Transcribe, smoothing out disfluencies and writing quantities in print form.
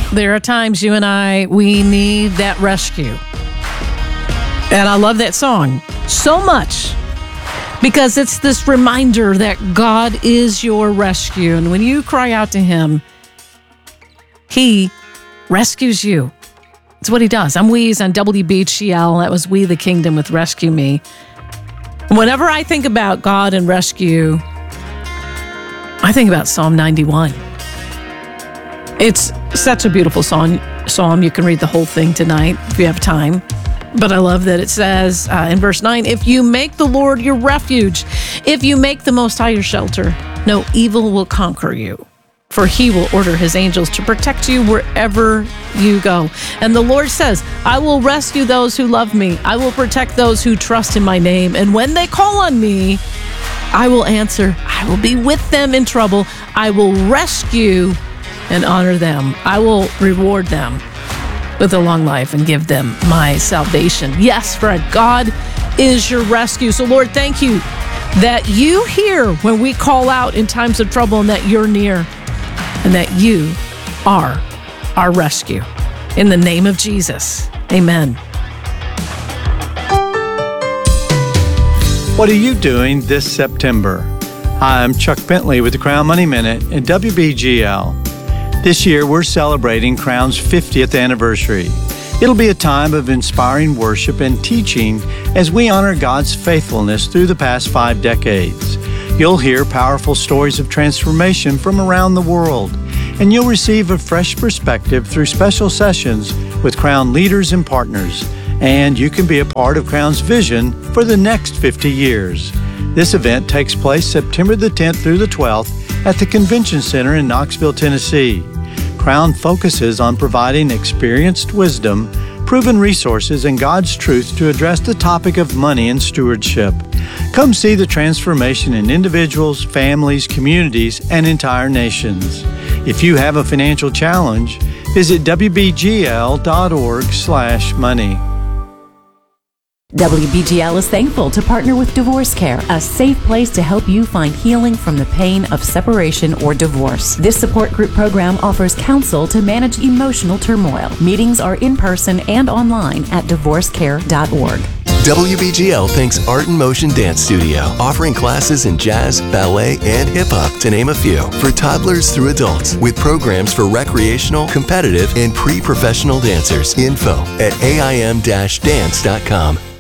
There are times you and we need that rescue. And I love that song so much because it's this reminder that God is your rescue. And when you cry out to Him, He rescues you. It's what He does. I'm Weeze on WBGL. That was We the Kingdom with Rescue Me. Whenever I think about God and rescue, I think about Psalm 91. It's such a beautiful psalm. You can read the whole thing tonight if you have time. But I love that it says in verse 9, if you make the Lord your refuge, if you make the Most High your shelter, no evil will conquer you. For He will order His angels to protect you wherever you go. And the Lord says, I will rescue those who love me. I will protect those who trust in my name. And when they call on me, I will answer. I will be with them in trouble. I will rescue and honor them. I will reward them with a long life and give them my salvation. Yes, Fred, God is your rescue. So Lord, thank you that you hear when we call out in times of trouble and that you're near and that you are our rescue. In the name of Jesus, amen. What are you doing this September? Hi, I'm Chuck Bentley with the Crown Money Minute and WBGL. This year, we're celebrating Crown's 50th anniversary. It'll be a time of inspiring worship and teaching as we honor God's faithfulness through the past 5 decades. You'll hear powerful stories of transformation from around the world, and you'll receive a fresh perspective through special sessions with Crown leaders and partners. And you can be a part of Crown's vision for the next 50 years. This event takes place September the 10th through the 12th at the Convention Center in Knoxville, Tennessee. Crown focuses on providing experienced wisdom, proven resources, and God's truth to address the topic of money and stewardship. Come see the transformation in individuals, families, communities, and entire nations. If you have a financial challenge, visit wbgl.org/money. WBGL is thankful to partner with Divorce Care, a safe place to help you find healing from the pain of separation or divorce. This support group program offers counsel to manage emotional turmoil. Meetings are in person and online at divorcecare.org. WBGL thanks Art in Motion Dance Studio, offering classes in jazz, ballet, and hip-hop, to name a few, for toddlers through adults, with programs for recreational, competitive, and pre-professional dancers. Info at aim-dance.com.